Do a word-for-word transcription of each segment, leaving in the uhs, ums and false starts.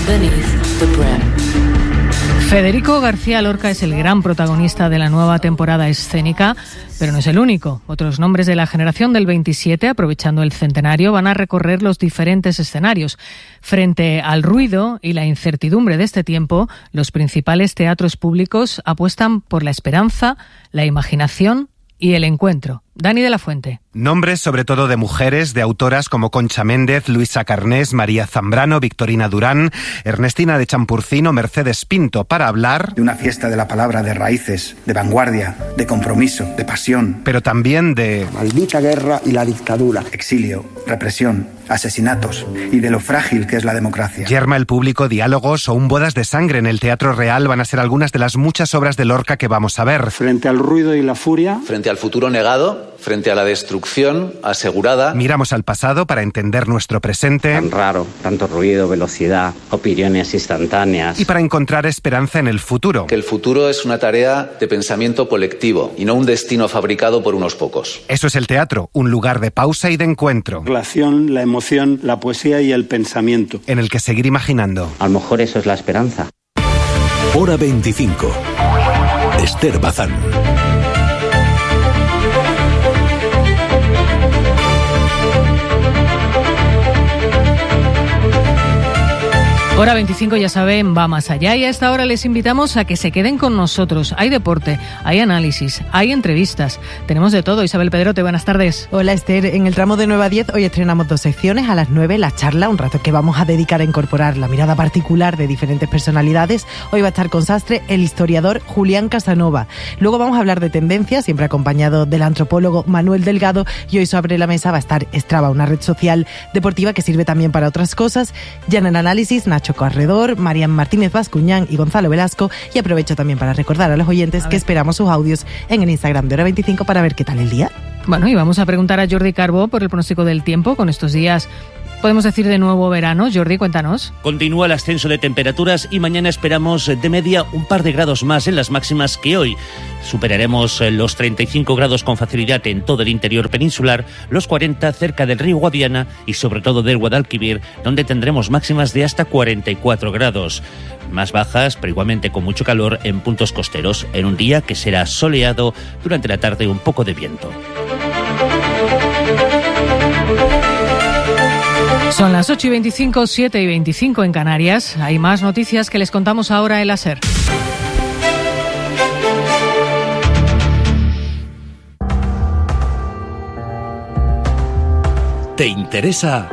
Beneath the Brim. Federico García Lorca es el gran protagonista de la nueva temporada escénica, pero no es el único. Otros nombres de la generación del veintisiete, aprovechando el centenario, van a recorrer los diferentes escenarios. Frente al ruido y la incertidumbre de este tiempo, los principales teatros públicos apuestan por la esperanza, la imaginación y el encuentro. Dani de la Fuente. Nombres sobre todo de mujeres, de autoras como Concha Méndez, Luisa Carnés, María Zambrano, Victorina Durán, Ernestina de Champurcino, Mercedes Pinto, para hablar de una fiesta de la palabra, de raíces, de vanguardia, de compromiso, de pasión. Pero también de maldita guerra y la dictadura, exilio, represión, asesinatos y de lo frágil que es la democracia. Yerma el público, diálogos o un bodas de sangre en el Teatro Real van a ser algunas de las muchas obras de Lorca que vamos a ver. Frente al ruido y la furia, frente al futuro negado, frente a la destrucción asegurada. Miramos al pasado para entender nuestro presente. Tan raro, tanto ruido, velocidad, opiniones instantáneas. Y para encontrar esperanza en el futuro. Que el futuro es una tarea de pensamiento colectivo y no un destino fabricado por unos pocos. Eso es el teatro, un lugar de pausa y de encuentro. La relación, la emoción, la poesía y el pensamiento. En el que seguir imaginando. A lo mejor eso es la esperanza. Hora veinticinco. Esther Bazán. Hora veinticinco, ya saben, va más allá y a esta hora les invitamos a que se queden con nosotros. Hay deporte, hay análisis, hay entrevistas, tenemos de todo. Isabel Pedrote, buenas tardes. Hola Esther, en el tramo de nueve a diez hoy estrenamos dos secciones. A las nueve la charla, un rato que vamos a dedicar a incorporar la mirada particular de diferentes personalidades. Hoy va a estar con Sastre el historiador Julián Casanova. Luego vamos a hablar de tendencias, siempre acompañado del antropólogo Manuel Delgado, y hoy sobre la mesa va a estar Strava, una red social deportiva que sirve también para otras cosas. Ya en el análisis, Nacho Corredor, Marian Martínez Bascuñán y Gonzalo Velasco. Y aprovecho también para recordar a los oyentes a que esperamos sus audios en el Instagram de Hora veinticinco para ver qué tal el día. Bueno, y vamos a preguntar a Jordi Carbó por el pronóstico del tiempo con estos días. Podemos decir de nuevo verano. Jordi, cuéntanos. Continúa el ascenso de temperaturas y mañana esperamos de media un par de grados más en las máximas que hoy. Superaremos los treinta y cinco grados con facilidad en todo el interior peninsular, los cuarenta cerca del río Guadiana y sobre todo del Guadalquivir, donde tendremos máximas de hasta cuarenta y cuatro grados. Más bajas, pero igualmente con mucho calor en puntos costeros, en un día que será soleado, durante la tarde un poco de viento. Son las ocho y veinticinco, siete y veinticinco en Canarias. Hay más noticias que les contamos ahora en la SER. ¿Te interesa?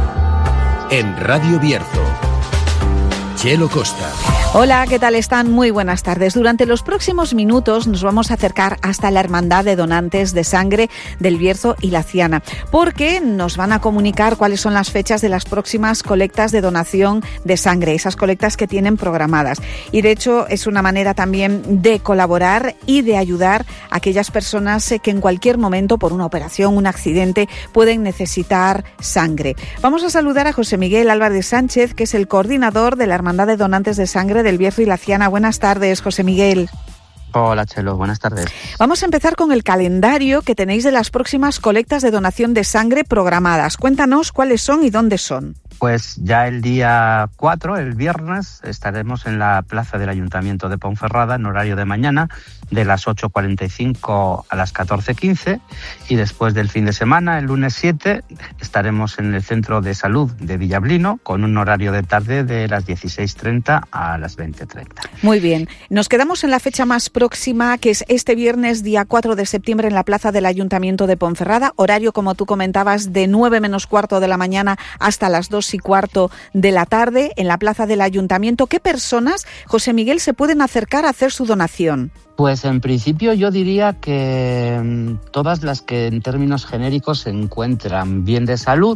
En Radio Bierzo. Chelo Costa. Hola, ¿qué tal están? Muy buenas tardes. Durante los próximos minutos nos vamos a acercar hasta la Hermandad de Donantes de Sangre del Bierzo y la Ciana, porque nos van a comunicar cuáles son las fechas de las próximas colectas de donación de sangre, esas colectas que tienen programadas. Y de hecho es una manera también de colaborar y de ayudar a aquellas personas que en cualquier momento, por una operación, un accidente, pueden necesitar sangre. Vamos a saludar a José Miguel Álvarez Sánchez, que es el coordinador de la Hermandad de Donantes de Sangre del Bierzo y la Ciana. Buenas tardes, José Miguel. Hola, Chelo, buenas tardes. Vamos a empezar con el calendario que tenéis de las próximas colectas de donación de sangre programadas. Cuéntanos cuáles son y dónde son. Pues ya el día cuatro, el viernes, estaremos en la plaza del Ayuntamiento de Ponferrada en horario de mañana, de las ocho cuarenta y cinco a las catorce quince, y después del fin de semana, el lunes siete, estaremos en el Centro de Salud de Villablino con un horario de tarde de las dieciséis treinta a las veinte treinta. Muy bien. Nos quedamos en la fecha más próxima, que es este viernes, día cuatro de septiembre, en la plaza del Ayuntamiento de Ponferrada, horario, como tú comentabas, de nueve menos cuarto de la mañana hasta las dos y cuarto de la tarde, en la plaza del Ayuntamiento. ¿Qué personas, José Miguel, se pueden acercar a hacer su donación? Pues en principio yo diría que todas las que en términos genéricos se encuentran bien de salud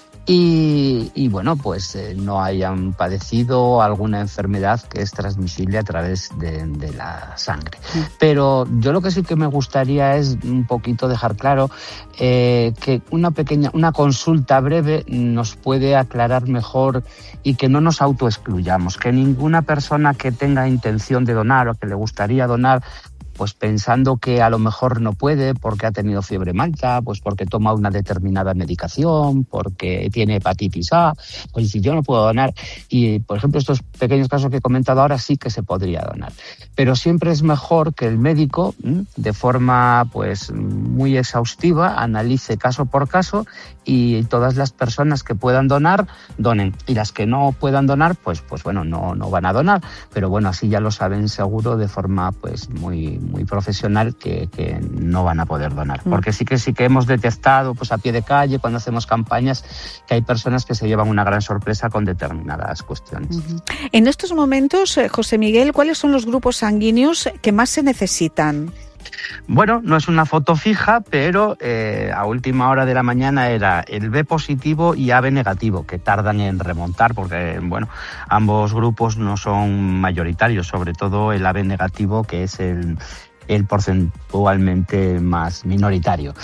y, y bueno, pues eh, no hayan padecido alguna enfermedad que es transmisible a través de, de la sangre. Pero yo lo que sí que me gustaría es un poquito dejar claro eh, que una pequeña, una consulta breve nos puede aclarar mejor y que no nos autoexcluyamos, que ninguna persona que tenga intención de donar o que le gustaría donar pues pensando que a lo mejor no puede porque ha tenido fiebre alta, pues porque toma una determinada medicación, porque tiene hepatitis A, pues si yo no puedo donar. Y, por ejemplo, estos pequeños casos que he comentado ahora sí que se podría donar. Pero siempre es mejor que el médico, de forma pues muy exhaustiva, analice caso por caso y todas las personas que puedan donar, donen. Y las que no puedan donar, pues, pues bueno, no, no van a donar. Pero bueno, así ya lo saben seguro de forma pues muy muy profesional que, que no van a poder donar. Porque sí que sí que hemos detectado pues a pie de calle, cuando hacemos campañas, que hay personas que se llevan una gran sorpresa con determinadas cuestiones. Uh-huh. En estos momentos, José Miguel, ¿cuáles son los grupos sanguíneos que más se necesitan? Bueno, no es una foto fija, pero eh, a última hora de la mañana era el B positivo y A B negativo, que tardan en remontar porque, bueno, ambos grupos no son mayoritarios, sobre todo el A B negativo, que es el, el porcentualmente más minoritario.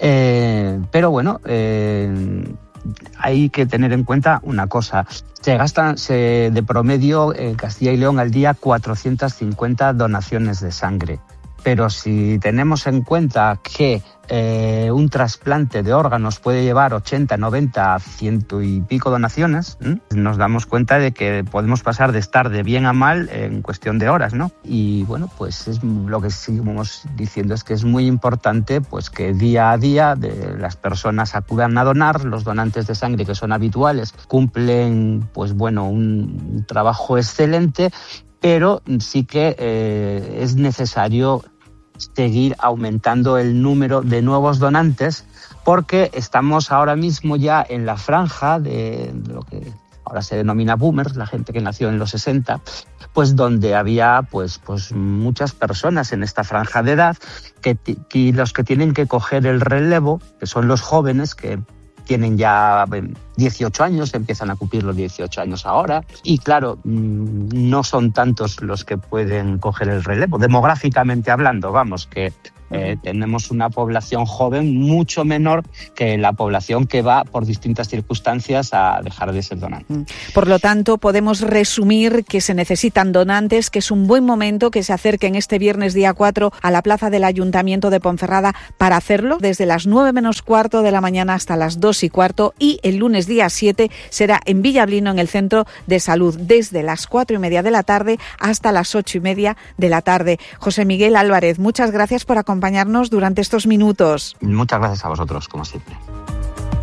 Eh, pero bueno, eh, hay que tener en cuenta una cosa. Se gastan se, de promedio en Castilla y León al día cuatrocientas cincuenta donaciones de sangre. Pero si tenemos en cuenta que eh, un trasplante de órganos puede llevar ochenta, noventa, ciento y pico donaciones, ¿eh? nos damos cuenta de que podemos pasar de estar de bien a mal en cuestión de horas, ¿no? Y bueno, pues es lo que seguimos diciendo es que es muy importante pues que día a día de las personas acudan a donar. Los donantes de sangre que son habituales cumplen pues bueno un, un trabajo excelente, pero sí que eh, es necesario seguir aumentando el número de nuevos donantes porque estamos ahora mismo ya en la franja de lo que ahora se denomina boomers, la gente que nació en los sesenta, pues donde había pues, pues muchas personas en esta franja de edad que, que los que tienen que coger el relevo, que son los jóvenes que tienen ya dieciocho años, empiezan a cumplir los dieciocho años ahora y claro, no son tantos los que pueden coger el relevo, demográficamente hablando, vamos, que eh, tenemos una población joven mucho menor que la población que va por distintas circunstancias a dejar de ser donante. Por lo tanto, podemos resumir que se necesitan donantes, que es un buen momento que se acerquen este viernes día cuatro a la plaza del Ayuntamiento de Ponferrada para hacerlo desde las nueve menos cuarto de la mañana hasta las dos y cuarto y el lunes día siete será en Villablino en el Centro de Salud desde las cuatro y media de la tarde hasta las ocho y media de la tarde. José Miguel Álvarez, muchas gracias por acompañarnos durante estos minutos. Muchas gracias a vosotros, como siempre.